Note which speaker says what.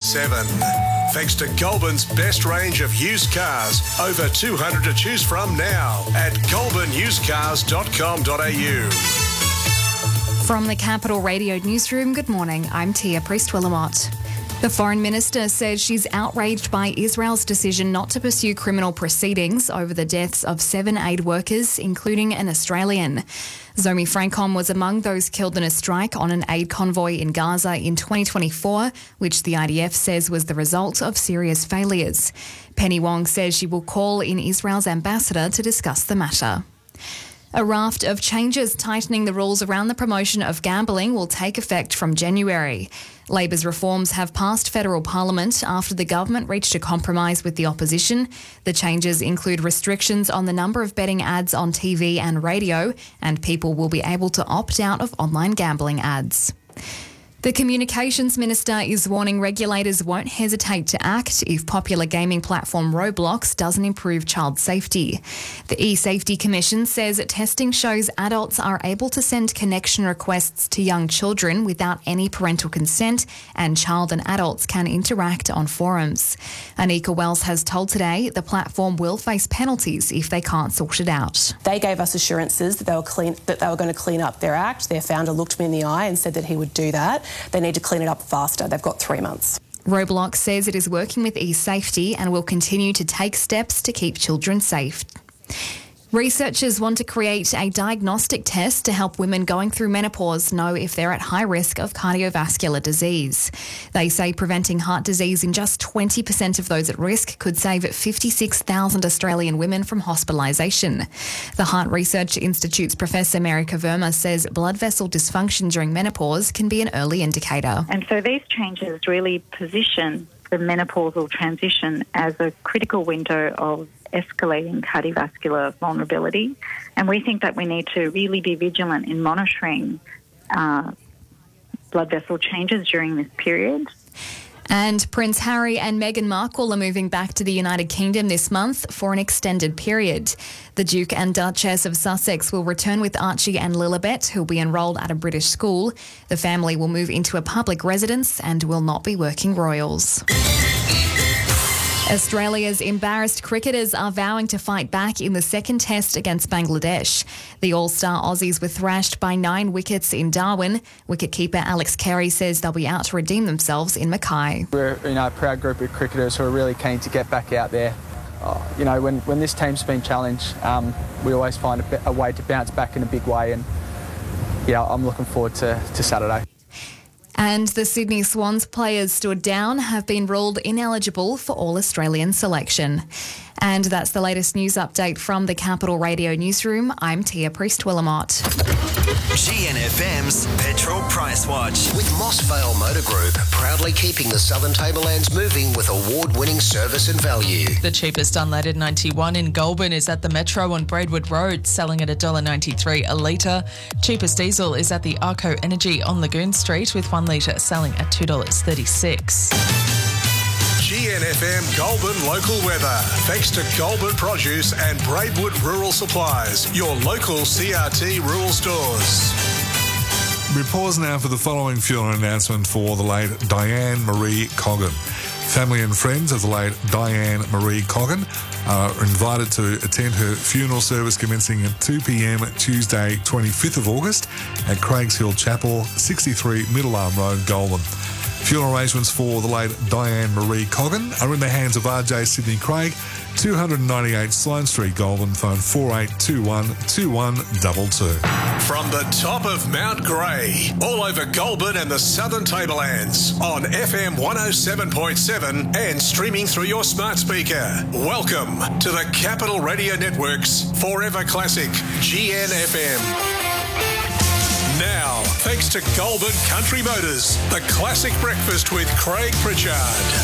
Speaker 1: 107. Thanks to Goulburn's best range of used cars, over 200 to choose from now at goulburnusedcars.com.au.
Speaker 2: From the Capital Radio Newsroom, good morning. I'm Tia Priest-Willamot. The Foreign Minister says she's outraged by Israel's decision not to pursue criminal proceedings over the deaths of 7 aid workers, including an Australian. Zomi Francom was among those killed in a strike on an aid convoy in Gaza in 2024, which the IDF says was the result of serious failures. Penny Wong says she will call in Israel's ambassador to discuss the matter. A raft of changes tightening the rules around the promotion of gambling will take effect from January. Labor's reforms have passed federal parliament after the government reached a compromise with the opposition. The changes include restrictions on the number of betting ads on TV and radio, and people will be able to opt out of online gambling ads. The Communications Minister is warning regulators won't hesitate to act if popular gaming platform Roblox doesn't improve child safety. The eSafety Commission says testing shows adults are able to send connection requests to young children without any parental consent, and child and adults can interact on forums. Anika Wells has told Today the platform will face penalties if they can't sort it out.
Speaker 3: They gave us assurances that they were going to clean up their act. Their founder looked me in the eye and said that he would do that. They need to clean it up faster. They've got 3 months.
Speaker 2: Roblox says it is working with eSafety and will continue to take steps to keep children safe. Researchers want to create a diagnostic test to help women going through menopause know if they're at high risk of cardiovascular disease. They say preventing heart disease in just 20% of those at risk could save 56,000 Australian women from hospitalisation. The Heart Research Institute's Professor Marika Verma says blood vessel dysfunction during menopause can be an early indicator.
Speaker 4: And so these changes really position the menopausal transition as a critical window of escalating cardiovascular vulnerability, and we think that we need to really be vigilant in monitoring blood vessel changes during this period.
Speaker 2: And Prince Harry and Meghan Markle are moving back to the United Kingdom this month for an extended period. The Duke and Duchess of Sussex will return with Archie and Lilibet, who'll be enrolled at a British school. The family will move into a public residence and will not be working royals. Australia's embarrassed cricketers are vowing to fight back in the second test against Bangladesh. The All-Star Aussies were thrashed by 9 wickets in Darwin. Wicketkeeper Alex Carey says they'll be out to redeem themselves in Mackay.
Speaker 5: We're a proud group of cricketers who are really keen to get back out there. When this team's been challenged, we always find a way to bounce back in a big way, and I'm looking forward to Saturday.
Speaker 2: And the Sydney Swans players stood down have been ruled ineligible for All-Australian selection. And that's the latest news update from the Capital Radio Newsroom. I'm Tia Priest-Willamot.
Speaker 6: GNFM's Petrol Price Watch. With Moss Vale Motor Group, proudly keeping the Southern Tablelands moving with award-winning service and value.
Speaker 7: The cheapest unleaded 91 in Goulburn is at the Metro on Braidwood Road, selling at $1.93 a litre. Cheapest diesel is at the Arco Energy on Lagoon Street, with 1 litre selling at $2.36.
Speaker 1: GNFM Goulburn local weather. Thanks to Goulburn Produce and Braidwood Rural Supplies, your local CRT rural stores.
Speaker 8: We pause now for the following funeral announcement for the late Diane Marie Coggan. Family and friends of the late Diane Marie Coggan are invited to attend her funeral service commencing at 2 p.m. Tuesday, 25th of August at Craigs Hill Chapel, 63 Middle Arm Road, Goulburn. Funeral arrangements for the late Diane Marie Coggan are in the hands of RJ Sydney Craig, 298 Sloane Street, Goulburn. Phone 4821 2122.
Speaker 1: From the top of Mount Grey, all over Goulburn and the Southern Tablelands, on FM 107.7 and streaming through your smart speaker. Welcome to the Capital Radio Network's Forever Classic, GNFM. Now, thanks to Goulburn Country Motors, the classic breakfast with Craig Pritchard.